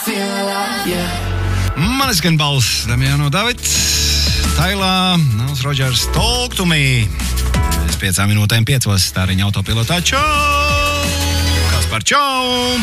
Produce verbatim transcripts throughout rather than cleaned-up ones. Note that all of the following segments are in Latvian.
Man skan balss Damiano Davids, Tailā, Nils Rodžers, Talk to me. Es piecām minūtēm piecos stāriņa autopilotā. Čau! Kaspar, čau!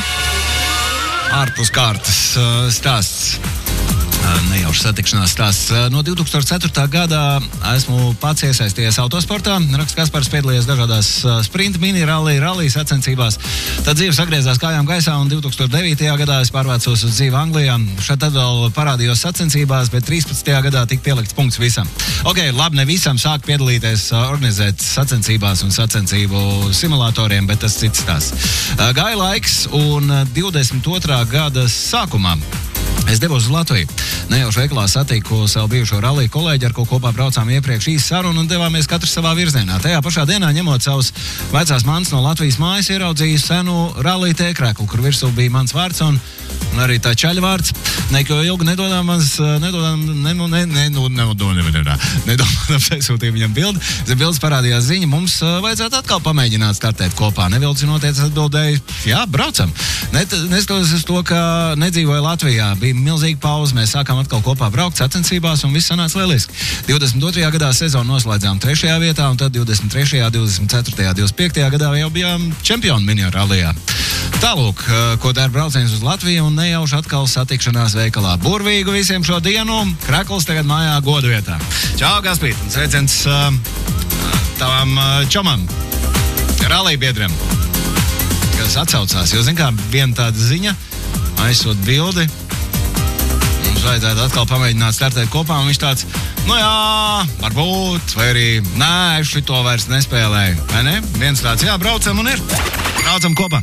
Ārpus kārtas stāsts. Nejauši satikšanās stāsts. No divi tūkstoši ceturtā gadā esmu pats iesaistījies autosportā. Raksts Kaspars piedalījies dažādās sprinta, mini, rallija, rallija sacensībās. Tad dzīve sagriezās kājām gaisā un divi tūkstoši devītajā gadā es pārvācos uz dzīvi Anglijā. Šad tad vēl parādījos sacensībās, bet trīspadsmitajā gadā tika pielikts punkts visam. Ok, labi, ne visam sāk piedalīties, organizēt sacensībās un sacensību simulatoriem, bet tas cits stāsts. Gāja laiks un divdesmit otrā gada sākumā es devos uz Latviju. Nejauši veikalā satiku savu bijušo rallija kolēģi, ar ko kopā braucām iepriekš īsu sarunu un devāmies katrs savā virzienā. Tajā pašā dienā, ņemot savus vecās mantas no Latvijas mājas, ieraudzīju senu rallija tēkreklu, kur virsū bija mans vārds un, un arī tā čaļa vārds. Neko ilgi nedodāmas, nedodām, ne, ne, ne, ne, ne, ne, nedomādam aizsūtīju viņam bildi. Zem bildes parādījās ziņa, mums vajadzētu atkal pamēģināt startēt kopā. Nevilcinoties atbildēju, jā, braucam. Net, neskatoties uz to, ka nedzīvoju Latvijā, bija milzīga pauze, mēs sākām atkal kopā braukt sacensībās un viss sanāca lieliski. divdesmit otrajā gadā sezonu noslēdzām trešajā vietā un tad divdesmit trešajā, divdesmit ceturtajā, divdesmit piektajā gadā jau bijām čempioni mini rallijā. Tālūk, ko dara brauciens uz Latviju un nejauši atkal satikšanās veikalā. Burvīgu visiem šo dienu, Krekls tagad mājā godu vietā. Čau, Gaspīt, un sveiciens uh, tavam uh, čomam, rallija biedram, kas atsaucās. Jo, zin kā, viena tāda ziņa, aizsūt bildi, mums vajadzētu atkal pamēģināt startēt kopā, un viņš tāds, nu jā, varbūt, vai arī, nē, es šito vairs nespēlēju, vai ne? Viens tāds, jā, braucam un ir, braucam kopā.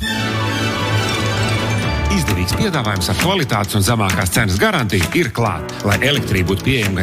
Izdevīgs piedāvājums ar kvalitātes un zemākās cenas garantiju ir klāt, lai elektrība būtu pieejama gan